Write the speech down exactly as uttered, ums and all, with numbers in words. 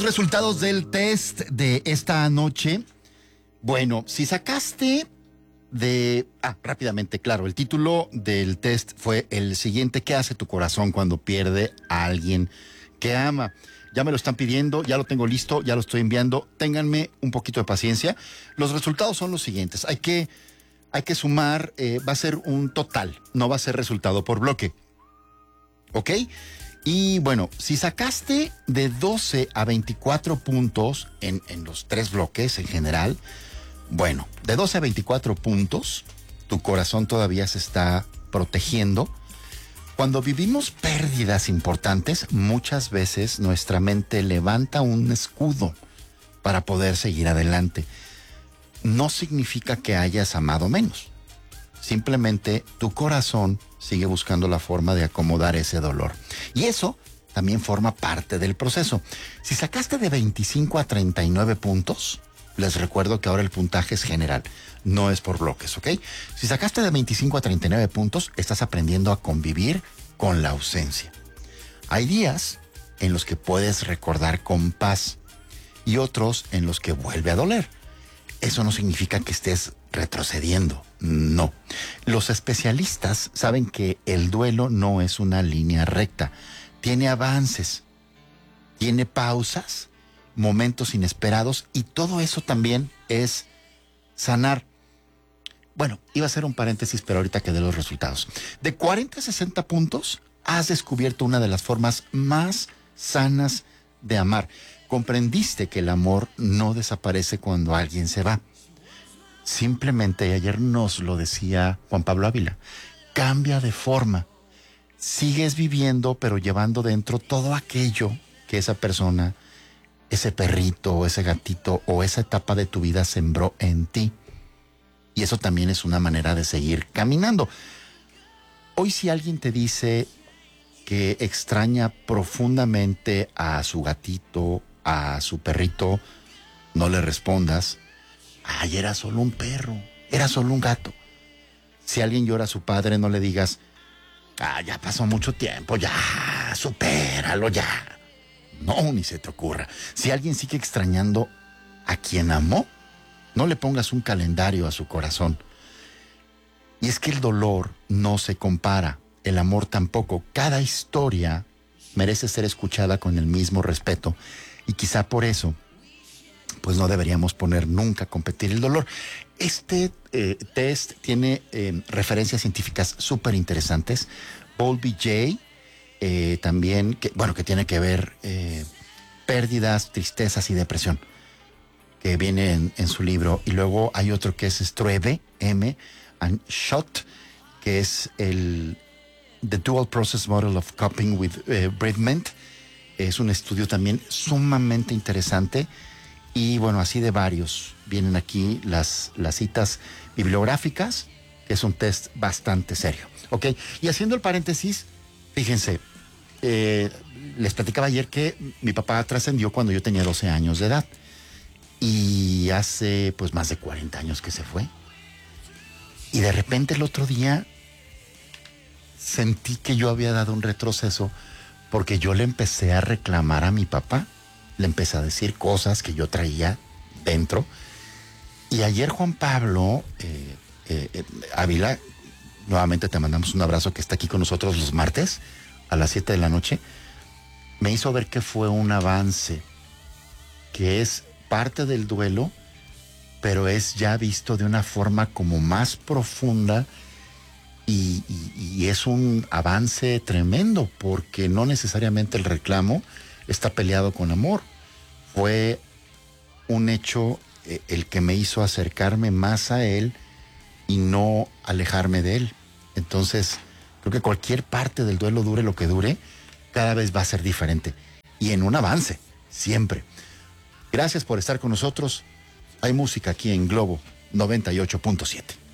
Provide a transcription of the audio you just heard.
Resultados del test de esta noche. Bueno, si sacaste de... Ah, rápidamente, claro, el título del test fue el siguiente: ¿qué hace tu corazón cuando pierde a alguien que ama? Ya me lo están pidiendo, ya lo tengo listo, ya lo estoy enviando. Ténganme un poquito de paciencia. Los resultados son los siguientes. Hay que, hay que sumar, eh, va a ser un total, no va a ser resultado por bloque. ¿Ok? Y bueno, si sacaste de doce a veinticuatro puntos en, en los tres bloques en general, bueno, de doce a veinticuatro puntos, tu corazón todavía se está protegiendo. Cuando vivimos pérdidas importantes, muchas veces nuestra mente levanta un escudo para poder seguir adelante. No significa que hayas amado menos. Simplemente tu corazón sigue buscando la forma de acomodar ese dolor. Y eso también forma parte del proceso. Si sacaste de veinticinco a treinta y nueve puntos, les recuerdo que ahora el puntaje es general, no es por bloques, ¿ok? Si sacaste de veinticinco a treinta y nueve puntos, estás aprendiendo a convivir con la ausencia. Hay días en los que puedes recordar con paz y otros en los que vuelve a doler. Eso no significa que estés retrocediendo, no. Los especialistas saben que el duelo no es una línea recta. Tiene avances, tiene pausas, momentos inesperados, y todo eso también es sanar. Bueno, iba a hacer un paréntesis, pero ahorita que dé los resultados. De cuarenta a sesenta puntos, has descubierto una de las formas más sanas de amar. Comprendiste que el amor no desaparece cuando alguien se va. Simplemente, ayer nos lo decía Juan Pablo Ávila, cambia de forma. Sigues viviendo, pero llevando dentro todo aquello que esa persona, ese perrito, ese gatito o esa etapa de tu vida sembró en ti. Y eso también es una manera de seguir caminando. Hoy, si alguien te dice que extraña profundamente a su gatito, a su perrito, no le respondas: ay, era solo un perro, era solo un gato. Si alguien llora a su padre, no le digas: ah, ya pasó mucho tiempo, ya, supéralo, ya. No, ni se te ocurra. Si alguien sigue extrañando a quien amó, no le pongas un calendario a su corazón. Y es que el dolor no se compara, el amor tampoco. Cada historia merece ser escuchada con el mismo respeto, y quizá por eso pues no deberíamos poner nunca a competir el dolor. Este eh, test tiene eh, referencias científicas súper interesantes. Bowlby J, eh, también, que, bueno, que tiene que ver eh, pérdidas, tristezas y depresión, que viene en, en su libro. Y luego hay otro que es Struve, M, and Schott, que es el The Dual Process Model of Coping with uh, Bereavement. Es un estudio también sumamente interesante. Y bueno, así de varios. Vienen aquí las, las citas bibliográficas, que es un test bastante serio. ¿Ok? Y haciendo el paréntesis, fíjense, eh, les platicaba ayer que mi papá trascendió cuando yo tenía doce años de edad. Y hace pues más de cuarenta años que se fue. Y de repente el otro día sentí que yo había dado un retroceso, porque yo le empecé a reclamar a mi papá. Le empecé a decir cosas que yo traía dentro. Y ayer Juan Pablo eh, eh, Ávila, nuevamente te mandamos un abrazo, que está aquí con nosotros los martes a las siete de la noche, me hizo ver que fue un avance, que es parte del duelo, pero es ya visto de una forma como más profunda, y, y, y es un avance tremendo, porque no necesariamente el reclamo está peleado con amor. Fue un hecho eh, el que me hizo acercarme más a él y no alejarme de él. Entonces, creo que cualquier parte del duelo, dure lo que dure, cada vez va a ser diferente. Y en un avance, siempre. Gracias por estar con nosotros. Hay música aquí en Globo noventa y ocho punto siete.